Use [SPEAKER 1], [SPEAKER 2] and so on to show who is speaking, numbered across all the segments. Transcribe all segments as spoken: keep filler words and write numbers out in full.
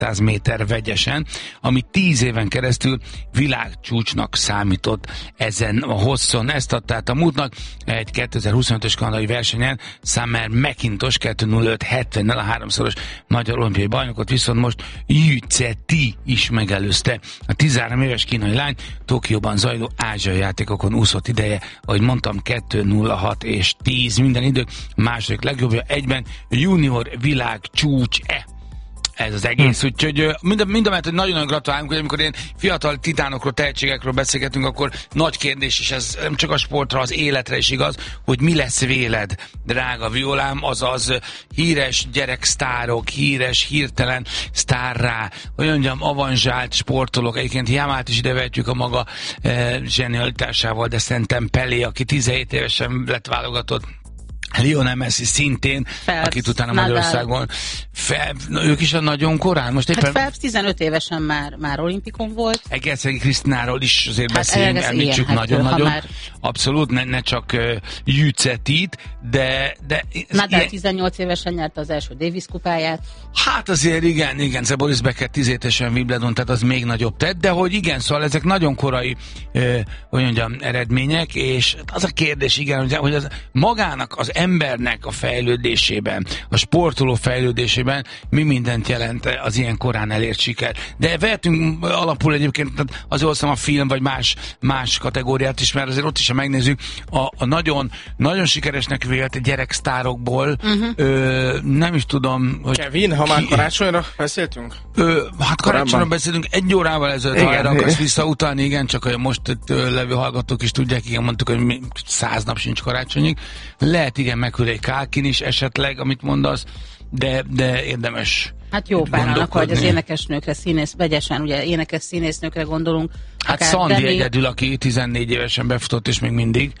[SPEAKER 1] kétszáz méter vegyesen, ami tíz éven keresztül világcsúcsnak számított ezen a hosszon. Ezt adta át a múltnak egy kétezer-huszonötös kanadai versenyen Summer McIntosh kettő nulla öt hetvennel a háromszoros magyar olimpiai bajnokot, viszont most Yu Zeti is megelőzte. A tizenhárom éves kínai lány Tokióban zajló ázsiai játékokon úszott ideje, ahogy mondtam, kettő nulla hat és tíz minden idők második legjobbja, egyben junior világcsúcs-e. Ez az egész, hm. úgyhogy mind, mind a mellett, hogy nagyon-nagyon gratulálunk, hogy amikor én fiatal titánokról, tehetségekről beszélgetünk, akkor nagy kérdés, és ez nem csak a sportra, az életre is igaz, hogy mi lesz véled, drága Violám, azaz híres gyereksztárok, híres, hirtelen sztárrá, hogy mondjam, avanzsált sportolók, egyébként Jamát is idevetjük a maga eh, zsenialitásával, de szerintem Pelé, aki tizenhét évesen lett válogatott, Lionel Messi szintén, Phelps, akit utána Nadal. Magyarországon Phelps, na, ők is a nagyon korán. Most éppen...
[SPEAKER 2] Hát Phelps tizenöt évesen már, már olimpikon volt.
[SPEAKER 1] Egerszegi Krisztináról is azért
[SPEAKER 2] hát
[SPEAKER 1] beszéljünk, említsük nagyon-nagyon. Hát, már... Abszolút, ne, ne csak uh, Jücetit, de... de
[SPEAKER 2] Nadal
[SPEAKER 1] ilyen...
[SPEAKER 2] tizennyolc évesen nyerte az első Davis kupáját.
[SPEAKER 1] Hát azért igen, igen, ez Boris Becker tizenhét évesen Wimbledon, tehát az még nagyobb tett, de hogy igen, szóval ezek nagyon korai uh, hogy mondjam, eredmények, és az a kérdés, igen, hogy, hogy az magának az embernek a fejlődésében, a sportoló fejlődésében mi mindent jelent az ilyen korán elért siker. De vehetünk alapul egyébként, azért hoztam a film, vagy más, más kategóriát is, mert azért ott is, ha megnézzük, a, a nagyon, nagyon sikeresnek vélt gyereksztárokból, uh-huh. ö, nem is tudom, hogy...
[SPEAKER 3] Kevin, ha már karácsonyra beszéltünk?
[SPEAKER 1] Ö, hát karácsonyra beszélünk, egy órával ezelőtt, ha erre akarsz visszautalni, igen, csak hogy most levő hallgatók is tudják, igen, mondtuk, hogy száz nap sincs karácsonyig. Lehet, igen, meghűl egy Kálkin is esetleg, amit mondasz, de, de érdemes.
[SPEAKER 2] Hát jó párának, hogy az énekesnőkre, színész, vegyesen, ugye énekes színésznőkre gondolunk.
[SPEAKER 1] Hát Szandi Demi... egyedül, aki tizennégy évesen befutott, és még mindig.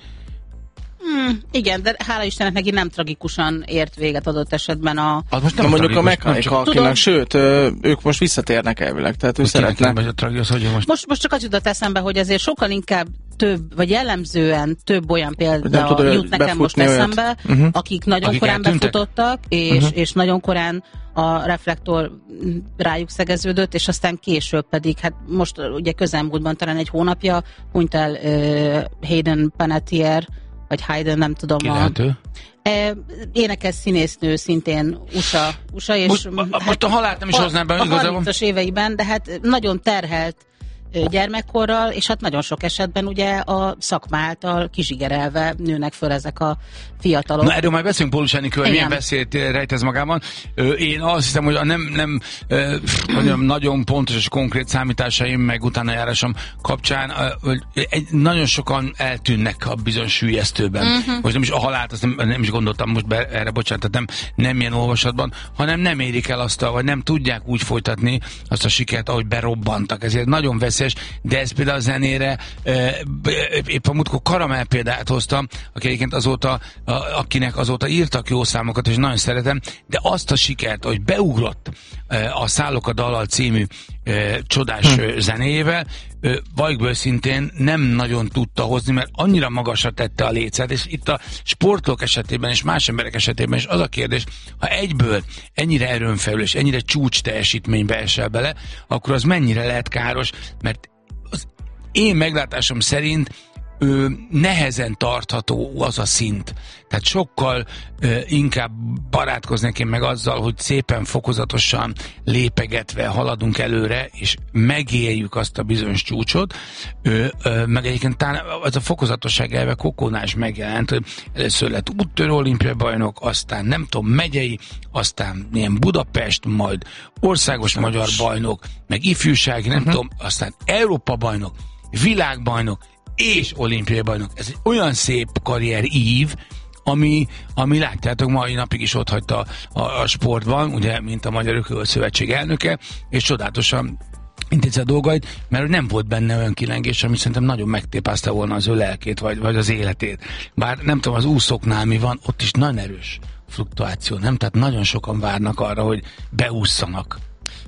[SPEAKER 2] Hmm, igen, de hála Istennek neki nem tragikusan ért véget adott esetben a...
[SPEAKER 3] Az most nem mondjuk a McCarthy-nak, sőt, ők most visszatérnek elvileg, tehát ő szeretne...
[SPEAKER 1] A tragikus, hogy most...
[SPEAKER 2] Most, most csak az jutott eszembe, hogy azért sokkal inkább több, vagy jellemzően több olyan példa tudod, jut nekem most eszembe, uh-huh. akik nagyon akik korán eltűntek? Befutottak, és, uh-huh. és nagyon korán a reflektor rájuk szegeződött, és aztán később pedig, hát most ugye közelmúltban talán egy hónapja hunyt el uh, Hayden Panettiere, vagy Hayden, nem tudom.
[SPEAKER 1] Ki lehet ő?
[SPEAKER 2] E, énekes színésznő, szintén u es á, u es á és
[SPEAKER 1] most, hát, most a halált nem is hoznám be, igazából. A
[SPEAKER 2] harmincas éveiben, de hát nagyon terhelt gyermekkorral, és hát nagyon sok esetben ugye a szakma által kizsigerelve nőnek föl ezek a fiatalok.
[SPEAKER 1] Na erről majd beszélünk, Pólus Enikő, milyen beszélt rejtez magában. Én azt hiszem, hogy a nem, nem mondjam, nagyon pontos és konkrét számításaim, meg utána járásom kapcsán, hogy egy, nagyon sokan eltűnnek a bizonyos süllyesztőben. Uh-huh. Most nem is a halált, azt nem, nem is gondoltam most be, erre, bocsánat, nem, nem ilyen olvasatban, hanem nem érik el azt, a, vagy nem tudják úgy folytatni azt a sikert, ahogy berobbantak. Ezért nagyon veszélyes, de ez például a zenére, épp a múltkor Karamell példát hoztam, aki egyébként azóta, akinek azóta írtak jó számokat, és nagyon szeretem, de azt a sikert, hogy beugrott a Szállok a dallal című csodás hm. zenéjével, valljuk őszintén nem nagyon tudta hozni, mert annyira magasra tette a lécet, és itt a sportok esetében és más emberek esetében is az a kérdés, ha egyből ennyire erőn felül és ennyire csúcs teljesítménybe esel bele, akkor az mennyire lehet káros, mert az én meglátásom szerint ö, nehezen tartható az a szint. Tehát sokkal ö, inkább barátkoznék én meg azzal, hogy szépen fokozatosan lépegetve haladunk előre, és megéljük azt a bizonyos csúcsot, ö, ö, meg egyébként talán az a fokozatosság elve Kokónál is megjelent, hogy először lett úttörő olimpiai bajnok, aztán nem tudom, megyei, aztán ilyen Budapest, majd országos Most. magyar bajnok, meg ifjúsági, nem uh-huh. tudom, aztán Európa bajnok, világbajnok, és olimpiai bajnok. Ez egy olyan szép karrier ív, ami, ami látjátok, mai napig is ott hagyta a, a sportban, ugye, mint a Magyar Ökölvölgy Szövetség elnöke, és csodálatosan intézi a dolgait, mert nem volt benne olyan kilengés, ami szerintem nagyon megtépázta volna az ő lelkét, vagy, vagy az életét. Bár nem tudom, az úszóknál mi van, ott is nagyon erős fluktuáció, nem? Tehát nagyon sokan várnak arra, hogy beússzanak.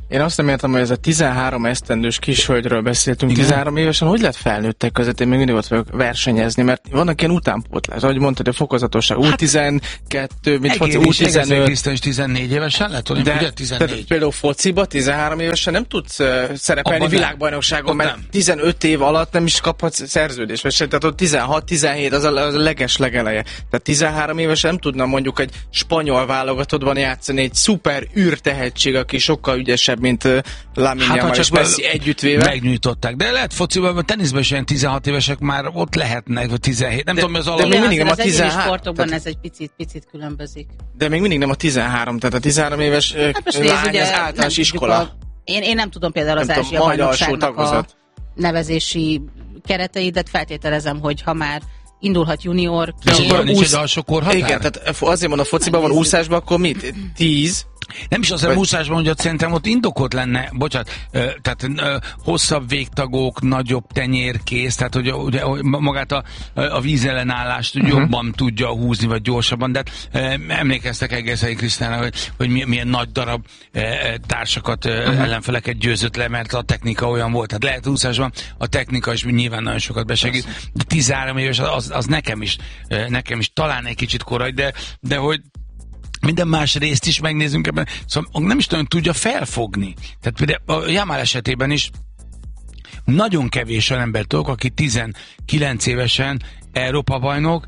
[SPEAKER 3] Én azt nem értem, hogy ez a tizenhárom esztendős kishölgyről beszéltünk, igen. tizenhárom évesen, hogy lehet felnőttek között, én még mindig ott vagyok versenyezni, mert vannak ilyen utánpótlás, ahogy mondtad, a fokozatosság, U tizenkettő, mint foci, U tizenöt.
[SPEAKER 1] Egész tizennégy évesen lehet, hogy ugye tizennégy.
[SPEAKER 3] Például fociba tizenhárom évesen nem tudsz uh, szerepelni abban világbajnokságon, mert nem. tizenöt év alatt nem is kaphatsz szerződést, tehát ott tizenhat tizenhét az a, az a leges legeleje. Tehát tizenhárom évesen nem tudna mondjuk egy spanyol válogatottban játszani egy szuper űrtehetség, aki sokkal ügyesebb, mint uh, Lamine Yamal és Messi együttvéve.
[SPEAKER 1] Megnyújtották. De lehet fociban, vagy teniszben is ilyen tizenhat évesek már ott lehetnek, vagy tizenhét. Nem de, tudom, az alap.
[SPEAKER 2] De még mindig nem a tizenhárom. Az sportokban tehát, ez egy picit, picit különbözik.
[SPEAKER 3] De még mindig nem a tizenhárom, tehát a tizenhárom éves hát lány néz, az általános iskola. A,
[SPEAKER 2] én, én nem tudom például az Ázsia bajnokságnak a nevezési kereteit, de feltételezem, hogy ha már indulhat junior.
[SPEAKER 1] De akkor nincs egy alsó korhatár?
[SPEAKER 3] Igen, tehát azért mondom, a fociban van úszásban, akkor mit? tíz?
[SPEAKER 1] Nem is az a úszásban, hogy ott szerintem ott indokolt lenne, bocsánat, tehát hosszabb végtagok, nagyobb tenyérkész, tehát hogy ugye, magát a, a vízellenállást uh-huh. jobban tudja húzni, vagy gyorsabban, de hát, emlékeztek egészen Krisztána, hogy, hogy milyen nagy darab társakat, uh-huh. ellenfeleket győzött le, mert a technika olyan volt. Tehát lehet úszásban a technika is nyilván nagyon sokat besegít, de tizenhárom éves az, az nekem is, nekem is talán egy kicsit korai, de, de hogy minden más részt is megnézünk ebben, szóval nem is nagyon tudja felfogni. Tehát például a Yamal esetében is nagyon kevés olyan embert tudok, aki tizenkilenc évesen Európa-bajnok,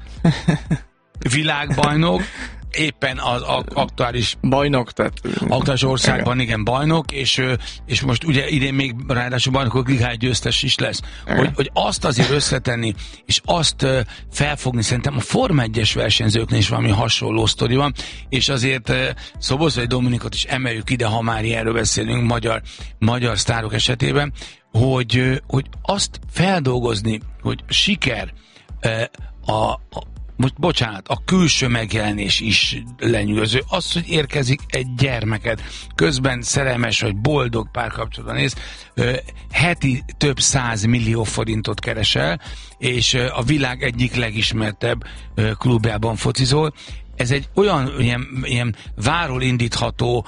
[SPEAKER 1] világbajnok, éppen az aktuális
[SPEAKER 3] bajnok, tehát
[SPEAKER 1] aktuális országban igen, bajnok, és, és most ugye idén még ráadásul bajnokok ligája győztes is lesz. Hogy, hogy azt azért összetenni, és azt felfogni, szerintem a Forma egyes versenyzőknél is valami hasonló sztori van, és azért Szoboszlai Dominikot is emeljük ide, ha már ilyenről beszélünk magyar, magyar sztárok esetében, hogy, hogy azt feldolgozni, hogy siker a, a most bocsánat, a külső megjelenés is lenyűgöző. Az, hogy érkezik egy gyermeket, közben szerelmes vagy boldog párkapcsolatban néz, heti több száz millió forintot keresel, és a világ egyik legismertebb klubjában focizol. Ez egy olyan ilyen, ilyen váról indítható,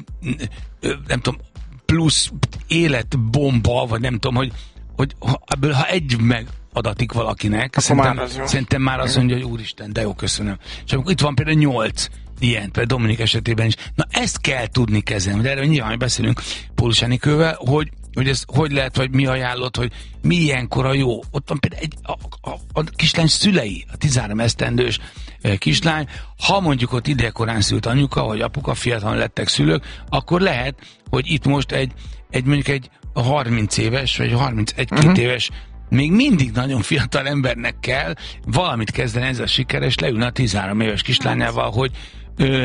[SPEAKER 1] nem tudom, plusz életbomba, vagy nem tudom, hogy, hogy ha, ebből ha egy meg adatik valakinek, szerintem már, szerintem már azt mondja, hogy úristen, de jó, köszönöm. És amikor itt van például nyolc ilyen, például Dominik esetében is. Na ezt kell tudni kezelni, de erről nyilván beszélünk Pólus Enikővel, hogy, hogy ez hogy lehet, vagy mi ajánlott, hogy mi ilyenkor a jó. Ott van például egy, a, a, a kislány szülei, a tizenhárom esztendős kislány, ha mondjuk ott idejekorán szült anyuka, vagy apuka, fiatalon lettek szülők, akkor lehet, hogy itt most egy, egy mondjuk egy harminc éves, vagy harmincegy-két uh-huh. éves még mindig nagyon fiatal embernek kell valamit kezdeni ezzel sikeres, leülni a tizenhárom éves kislányával, hogy ö,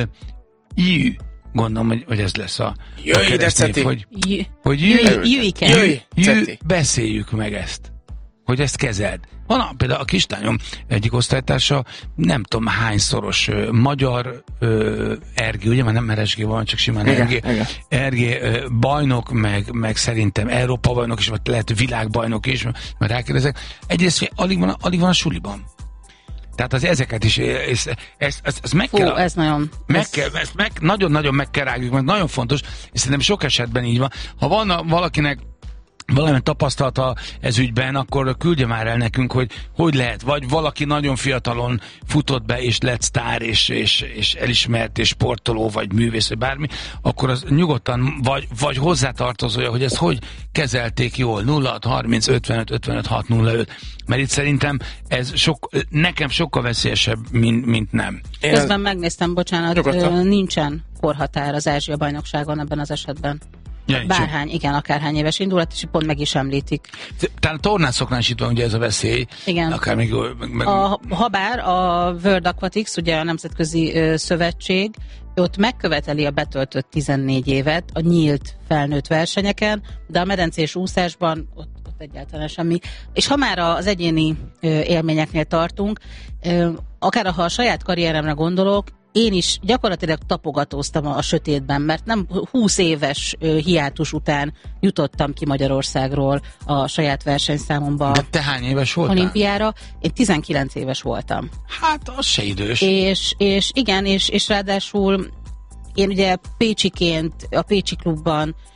[SPEAKER 1] jű, gondolom, hogy, hogy ez lesz a,
[SPEAKER 3] jöjj, a keresztnév,
[SPEAKER 1] hogy,
[SPEAKER 2] jű,
[SPEAKER 1] hogy jű,
[SPEAKER 2] jöjj, jöjj,
[SPEAKER 1] jű, beszéljük meg ezt, hogy ezt kezeld. Van például a kislányom egyik osztálytársa, nem tudom hányszoros ö, magyar ö, er gé, ugye már nem er es gé van, csak simán er gé, er gé ö, bajnok, meg, meg szerintem Európa bajnok is, vagy lehet világbajnok is, mert rákérdezek. Egyrészt alig van, alig van a suliban. Tehát az ezeket is, ezt, ezt, ezt, ezt meg
[SPEAKER 2] Fú,
[SPEAKER 1] kell...
[SPEAKER 2] ez nagyon...
[SPEAKER 1] Meg
[SPEAKER 2] ez...
[SPEAKER 1] kell, ezt meg, nagyon-nagyon meg kell rágjuk, mert nagyon fontos, és szerintem sok esetben így van. Ha van a, valakinek valamilyen tapasztalata ez ügyben, akkor küldje már el nekünk, hogy hogy lehet, vagy valaki nagyon fiatalon futott be, és lett sztár, és, és, és elismert, és sportoló, vagy művész, vagy bármi, akkor az nyugodtan, vagy, vagy hozzátartozója, hogy ezt hogy kezelték jól, nulla hat harminc ötvenöt ötvenöt hat nulla öt, mert itt szerintem ez sok, nekem sokkal veszélyesebb, mint, mint nem.
[SPEAKER 2] Közben megnéztem, bocsánat, nyugodtan. Nincsen korhatár az Ázsia bajnokságon ebben az esetben. Ja, bárhány, igen, akárhány éves indulat, és pont meg is említik.
[SPEAKER 1] Talán a tornászoknál is itt van ugye ez a veszély.
[SPEAKER 2] Igen.
[SPEAKER 1] Akár még, meg, meg...
[SPEAKER 2] A, habár a World Aquatics, ugye a Nemzetközi ö, Szövetség, ott megköveteli a betöltött tizennégy évet a nyílt felnőtt versenyeken, de a medencés úszásban ott, ott egyáltalán semmi. És ha már az egyéni ö, élményeknél tartunk, ö, akár ha a saját karrieremre gondolok, én is gyakorlatilag tapogatóztam a, a sötétben, mert nem húsz éves uh, hiátus után jutottam ki Magyarországról a saját versenyszámomba.
[SPEAKER 1] De te hány éves voltál?
[SPEAKER 2] Olimpiára. Én tizenkilenc éves voltam.
[SPEAKER 1] Hát, az se idős.
[SPEAKER 2] És, és igen, és, és ráadásul én ugye pécsiként a Pécsi klubban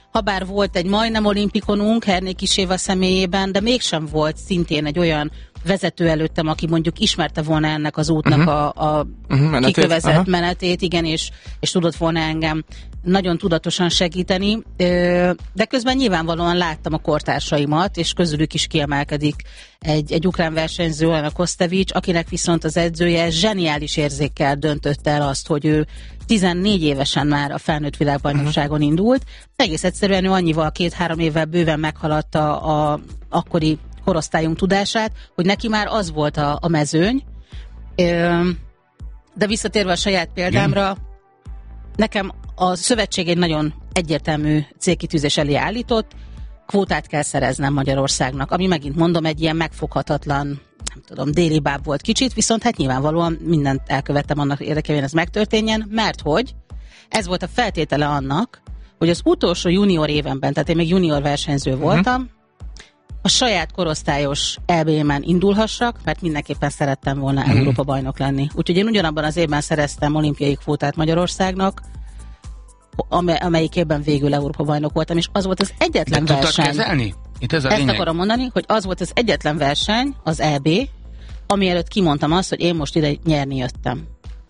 [SPEAKER 2] habár volt egy majdnem olimpikonunk, Hernékis Éva személyében, de mégsem volt szintén egy olyan vezető előttem, aki mondjuk ismerte volna ennek az útnak uh-huh. a, a uh-huh, menetét. kikövezett uh-huh. menetét, igen, és, és tudott volna engem nagyon tudatosan segíteni, de közben nyilvánvalóan láttam a kortársaimat, és közülük is kiemelkedik egy, egy ukrán versenyző, Olena Kostevics, akinek viszont az edzője zseniális érzékkel döntött el azt, hogy ő tizennégy évesen már a felnőtt világbajnokságon uh-huh. indult. Egész egyszerűen ő annyival két-három évvel bőven meghaladta a akkori korosztályunk tudását, hogy neki már az volt a, a mezőny. De visszatérve a saját példámra, nekem a szövetség egy nagyon egyértelmű célkitűzés elé állított, kvótát kell szereznem Magyarországnak, ami megint mondom, egy ilyen megfoghatatlan, nem tudom, déli báb volt kicsit, viszont hát nyilvánvalóan mindent elkövettem annak érdekében, ez megtörténjen, mert hogy ez volt a feltétele annak, hogy az utolsó junior évenben, tehát én még junior versenyző uh-huh. voltam, a saját korosztályos é bé-men indulhassak, mert mindenképpen szerettem volna uh-huh. Európa bajnok lenni. Úgyhogy én ugyanabban az évben szereztem olimpiai kvótát Magyarországnak, amelyik évben végül Európa bajnok voltam, és az volt az egyetlen
[SPEAKER 1] de
[SPEAKER 2] verseny.
[SPEAKER 1] Kezelni? Itt ez a
[SPEAKER 2] Ezt
[SPEAKER 1] lényeg.
[SPEAKER 2] akarom mondani, hogy az volt az egyetlen verseny, az é bé, ami előtt kimondtam azt, hogy én most ide nyerni jöttem.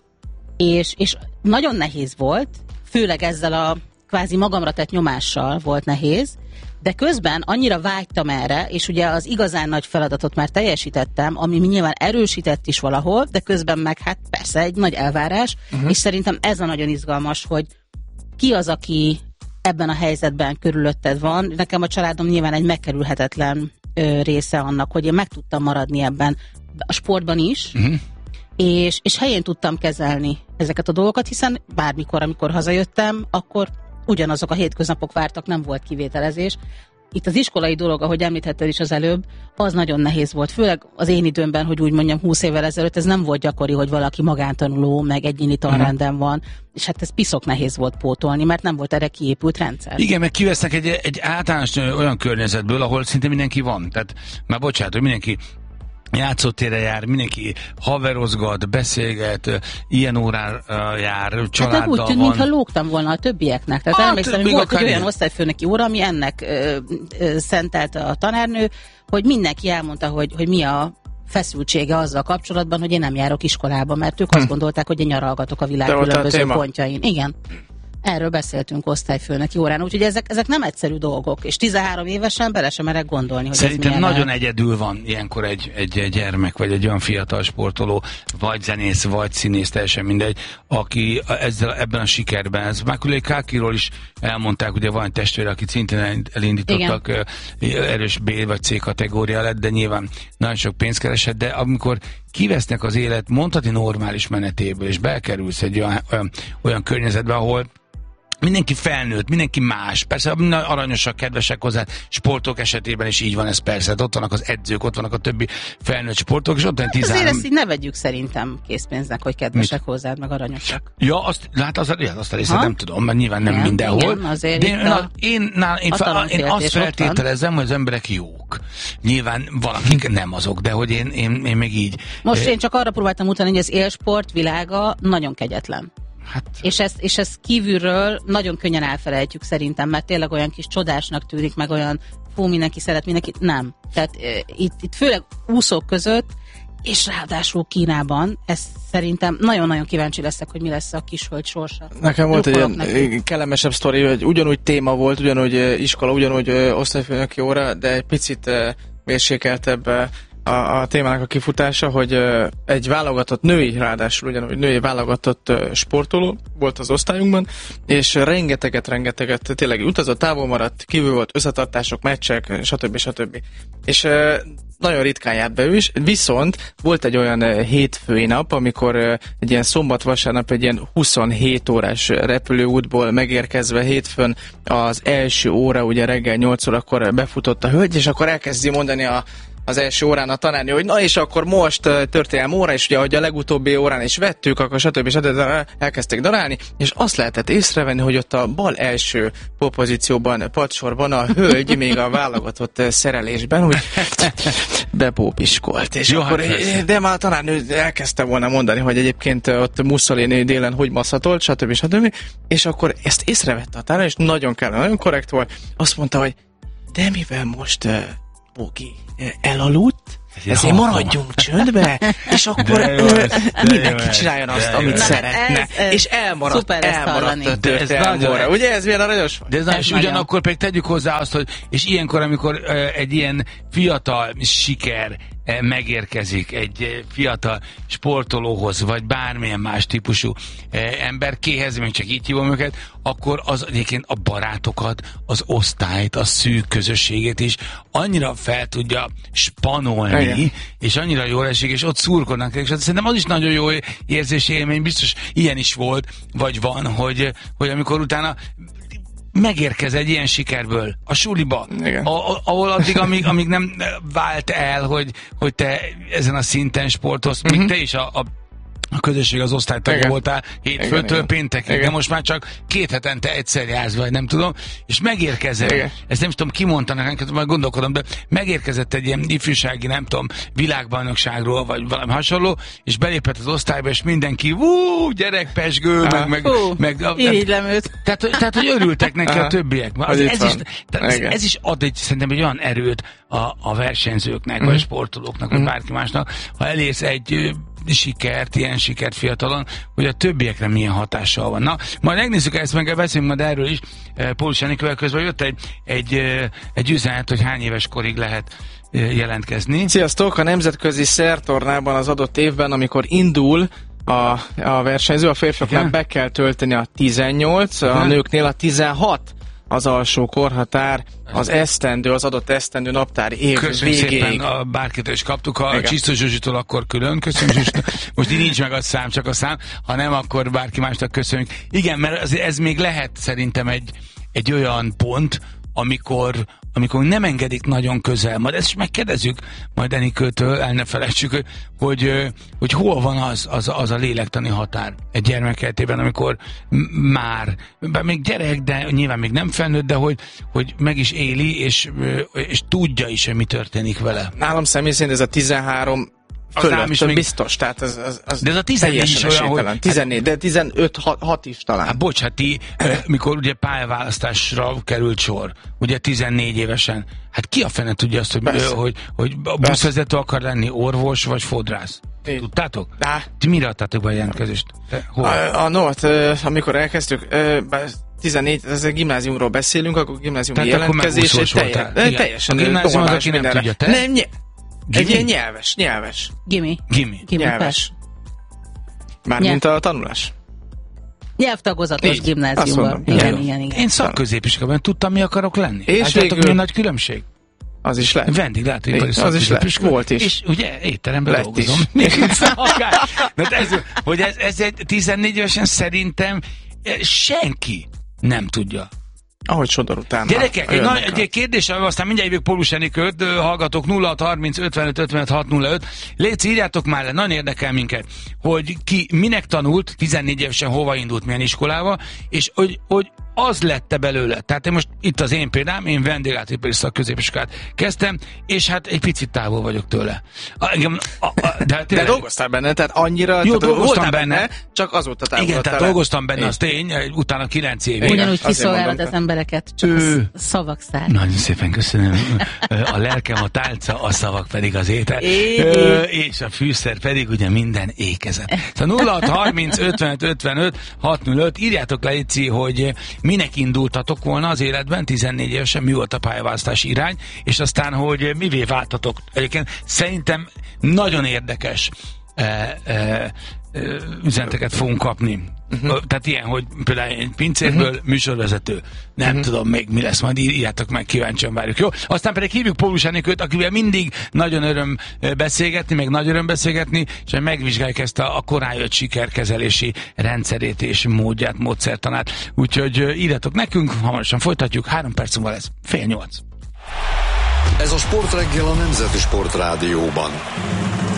[SPEAKER 2] És, és nagyon nehéz volt, főleg ezzel a kvázi magamra tett nyomással volt nehéz, de közben annyira vágytam erre, és ugye az igazán nagy feladatot már teljesítettem, ami nyilván erősített is valahol, de közben meg hát persze egy nagy elvárás, uh-huh. és szerintem ez a nagyon izgalmas, hogy ki az, aki ebben a helyzetben körülötted van. Nekem a családom nyilván egy megkerülhetetlen ö, része annak, hogy én meg tudtam maradni ebben a sportban is, uh-huh. és, és helyén tudtam kezelni ezeket a dolgokat, hiszen bármikor, amikor hazajöttem, akkor ugyanazok a hétköznapok vártak, nem volt kivételezés. Itt az iskolai dolog, ahogy említetted is az előbb, az nagyon nehéz volt. Főleg az én időmben, hogy úgy mondjam, húsz évvel ezelőtt, ez nem volt gyakori, hogy valaki magántanuló, meg egyéni tanrenden van, és hát ez piszok nehéz volt pótolni, mert nem volt erre kiépült rendszer.
[SPEAKER 1] Igen, meg kivesznek egy, egy általános olyan környezetből, ahol szinte mindenki van. Tehát már bocsánat, hogy mindenki játszótérre jár, mindenki haverozgat, beszélget, ilyen órán jár, családdal
[SPEAKER 2] hát úgy tűnt,
[SPEAKER 1] van.
[SPEAKER 2] mintha lógtam volna a többieknek. Tehát hát, emlékszem, hogy volt egy olyan osztályfőnöki óra, ami ennek ö, ö, szentelt a tanárnő, hogy mindenki elmondta, hogy, hogy mi a feszültsége azzal kapcsolatban, hogy én nem járok iskolába, mert ők hm. azt gondolták, hogy én nyaralgatok a világ De különböző pontjain. Igen. Erről beszéltünk osztályfőnöki órán, úgyhogy ezek, ezek nem egyszerű dolgok, és tizenhárom évesen bele sem merek gondolni, hogy
[SPEAKER 1] Szerintem
[SPEAKER 2] ez
[SPEAKER 1] nagyon
[SPEAKER 2] lehet.
[SPEAKER 1] Egyedül van ilyenkor egy, egy, egy gyermek, vagy egy olyan fiatal sportoló, vagy zenész, vagy színész, teljesen mindegy, aki ezzel, ebben a sikerben, ez Macaulay Culkinról is elmondták, ugye van egy testvére, akit szintén elindítottak, igen. erős B vagy C kategória lett, de nyilván nagyon sok pénzt keresett, de amikor kivesznek az élet mondhatni normális menetéből, és bekerülsz egy olyan, olyan, olyan környezetbe, ahol mindenki felnőtt, mindenki más. Persze aranyosak, kedvesek hozzá, sportok esetében is így van ez persze. Ott vannak az edzők, ott vannak a többi felnőtt sportok, és ott van tizenhárom...
[SPEAKER 2] Azért ezt így ne vegyük szerintem készpénznek, hogy kedvesek Mit? hozzád, meg aranyosak.
[SPEAKER 1] Ja, azt, lát, az, ja, azt a részét ha? nem tudom, mert nyilván nem, nem mindenhol. Igen,
[SPEAKER 2] azért
[SPEAKER 1] de én,
[SPEAKER 2] a,
[SPEAKER 1] én, na, én, fel, én azt feltételezem, hogy az emberek jók. Nyilván valakik nem azok, de hogy én, én, én még így...
[SPEAKER 2] Most én csak arra próbáltam utáni, hogy az élsport világa nagyon kegyetlen. Hát. És, ezt, és ezt kívülről nagyon könnyen elfelejtjük szerintem, mert tényleg olyan kis csodásnak tűnik, meg olyan fú, mindenki szeret mindenkit. Nem. Tehát e, itt, itt főleg úszók között, és ráadásul Kínában, ez szerintem nagyon-nagyon kíváncsi leszek, hogy mi lesz a Kishölgy sorsa.
[SPEAKER 3] Nekem volt egy ilyen neki. kellemesebb sztori, hogy ugyanúgy téma volt, ugyanúgy iskola, ugyanúgy osztályfőnöki óra, de egy picit mérsékeltebb A, a témának a kifutása, hogy uh, egy válogatott női, ráadásul ugyanúgy női válogatott uh, sportoló volt az osztályunkban, és rengeteget, rengeteget tényleg utazott, távol maradt, kívül volt összetartások, meccsek, stb. stb. És uh, nagyon ritkán járt be ő is, viszont volt egy olyan uh, hétfői nap, amikor uh, egy ilyen szombat-vasárnap egy ilyen huszonhét órás repülőútból megérkezve hétfőn az első óra, ugye reggel nyolc órakor befutott a hölgy, és akkor elkezdi mondani a az első órán a tanárnő, hogy na és akkor most uh, történelmi óra, és ugye, hogy a legutóbbi órán is vettük, akkor stb. stb. Elkezdték darálni, és azt lehetett észrevenni, hogy ott a bal első pozícióban, padsorban a hölgy még a válogatott szerelésben, hogy bepópiskolt. És
[SPEAKER 1] Jó,
[SPEAKER 3] akkor,
[SPEAKER 1] hát
[SPEAKER 3] de már a tanárnő elkezdte volna mondani, hogy egyébként ott Mussolini délen hogy masszatolt, stb. stb. És akkor ezt észrevette a tanárnő, és nagyon kell, nagyon korrekt volt. Azt mondta, hogy de mivel most uh, Bogi uh, elaludt, ezért maradjunk csöndbe, és akkor ö, mindenki csináljon azt, amit
[SPEAKER 2] Na,
[SPEAKER 3] szeretne.
[SPEAKER 2] ez, ez
[SPEAKER 3] és elmaradt, elmaradt a történelmi óra. Ugye ez milyen aranyos volt?
[SPEAKER 1] De ez, ez és nagyon. Ugyanakkor pedig tegyük hozzá azt, hogy és ilyenkor, amikor uh, egy ilyen fiatal siker uh, megérkezik egy uh, fiatal sportolóhoz, vagy bármilyen más típusú uh, emberkéhez, még csak így hívom őket, akkor az egyébként a barátokat, az osztályt, a szűk közösségét is annyira fel tudja spanolni, igen. És annyira jól esik, és ott szurkodnak, és szerintem az is nagyon jó érzési élmény, biztos ilyen is volt, vagy van, hogy, hogy amikor utána megérkez egy ilyen sikerből a suliba, a, a, ahol addig, amíg, amíg nem vált el, hogy, hogy te ezen a szinten sportolsz, uh-huh. még te is a, a a közösség, az osztálytagja voltál hétfőtől péntekig, de most már csak két hetente egyszer jársz, vagy nem tudom, és megérkezel, igen. Ezt nem is tudom, ki mondta nekem, majd gondolkodom, de megérkezett egy ilyen ifjúsági, nem tudom, világbajnokságról, vagy valami hasonló, és belépett az osztályba, és mindenki, vú, gyerekpesgő, meg, meg,
[SPEAKER 2] Hú,
[SPEAKER 1] meg a,
[SPEAKER 2] irigylem őt.
[SPEAKER 1] Tehát, tehát, hogy örültek neki a többiek. Az, ez, is, ez, ez is ad egy, szerintem egy olyan erőt a, a versenyzőknek, mm. vagy a sportolóknak, mm. vagy bárki másnak, ha elérsz egy sikert, ilyen sikert fiatalon, hogy a többiekre milyen hatással van. Na, majd megnézzük ezt, meg beszélünk majd erről is. Pólus Enikővel közben jött egy, egy, egy üzenet, hogy hány éves korig lehet jelentkezni.
[SPEAKER 3] Sziasztok! A nemzetközi szertornában az adott évben, amikor indul a, a versenyző, a férfiaknak be kell tölteni a tizennyolc, igen. A nőknél a tizenhat az alsó korhatár, az esztendő, az adott esztendő naptári év
[SPEAKER 1] Köszönjük
[SPEAKER 3] végéig.
[SPEAKER 1] Szépen, a bárkitől is kaptuk, a igen. Csisztus Zsuzsitól akkor külön, köszönjük Zsuzsitól. Most így nincs meg a szám, csak a szám, ha nem, akkor bárki másnak köszönjük. Igen, mert ez, ez még lehet szerintem egy, egy olyan pont, amikor, amikor nem engedik nagyon közel. Majd ezt is megkérdezzük majd Enikőtől, el ne felejtsük, hogy, hogy, hogy hol van az, az, az a lélektani határ egy gyermek életében, amikor már, még gyerek, de nyilván még nem felnőtt, de hogy, hogy meg is éli, és, és tudja is, hogy mi történik vele.
[SPEAKER 3] Nálam személy szerint ez a tizenhárom fölött, is még... biztos, tehát az, az, az
[SPEAKER 1] de ez a tizennégy is olyan, hogy...
[SPEAKER 3] tizennégy, de tizenöt hat is talán.
[SPEAKER 1] Hát bocs, hát ti, mikor ugye pályaválasztásra került sor, ugye tizennégy évesen, hát ki a fene tudja azt, hogy, hogy, hogy a buszvezető akar lenni, orvos vagy fodrász? Én. Tudtátok? Á. Ti mire adtátok be a jelentkezést?
[SPEAKER 3] Hol? A, a Novat, amikor elkezdtük, tizennégy, ez a gimnáziumról beszélünk, akkor gimnáziumi jelentkezés, telje, teljesen
[SPEAKER 1] a gimnázium az, aki nem tudja, te?
[SPEAKER 3] Nem, Gimi? Egy ilyen nyelves, nyelves.
[SPEAKER 2] Gimi.
[SPEAKER 1] Gimi.
[SPEAKER 2] Gimi
[SPEAKER 3] nyelves. Mármint a tanulás.
[SPEAKER 2] Nyelvtagozatos így, gimnáziumban. Igen, igen, igen, igen.
[SPEAKER 1] Én szakközépiskában tudtam, mi akarok lenni. És látjátok, végül... milyen nagy különbség?
[SPEAKER 3] Az is lehet.
[SPEAKER 1] Vendéglátó,
[SPEAKER 3] az is lehet. Volt is.
[SPEAKER 1] És ugye étteremben lett dolgozom. Mert ez, hogy ez, ez egy tizennégy évesen szerintem senki nem tudja.
[SPEAKER 3] Ahogy sodor utána.
[SPEAKER 1] Gyerekek, egy, nagy, egy kérdés, aztán mindjárt jövök Pólus Enikőt, hallgatok nulla hat harminc ötvenöt ötvenöt hat nulla öt. Légy, írjátok már le, nagyon érdekel minket, hogy ki minek tanult, tizennégy évesen hova indult, milyen iskolába, és hogy, hogy az lett belőle. Tehát én most itt az én példám, én vendéglátóipari szakközépiskolát kezdtem, és hát egy picit távol vagyok tőle. A, a, a, de,
[SPEAKER 3] de dolgoztál benne, tehát annyira...
[SPEAKER 1] Jó, dolgoztam benne, benne,
[SPEAKER 3] csak azóta távolodtál.
[SPEAKER 1] Igen, tehát dolgoztam benne, az tény, utána kilenc évig.
[SPEAKER 2] Ugyanúgy kiszolgálod az embereket, csak ő, szavak szár.
[SPEAKER 1] Nagyon szépen köszönöm. A lelkem a tálca, a szavak pedig az étel. Ö, és a fűszer pedig ugye minden ékezet. Szóval nulla hat harminc ötvenöt ötvenöt hat nulla öt, írjátok le, Ici, hogy minek indultatok volna az életben, tizennégy évesen, mi volt a pályaválasztási irány, és aztán, hogy mivé váltatok. Egyébként szerintem nagyon érdekes e, e, üzeneteket fogunk kapni. Uh-huh. Tehát ilyen, hogy például egy pincérből uh-huh. műsorvezető. Nem uh-huh. tudom még mi lesz, majd írjátok meg, kíváncsian várjuk. Jó? Aztán pedig hívjuk Pólus Enikőt, akivel mindig nagyon öröm beszélgetni, meg nagy öröm beszélgetni, és megvizsgáljuk ezt a, a korán jött sikerkezelési rendszerét és módját, módszertanát. Úgyhogy írjatok nekünk, hamarosan folytatjuk, három perc múlva lesz. Fél nyolc.
[SPEAKER 4] Ez a Sportreggel a Nemzeti Sportrádióban.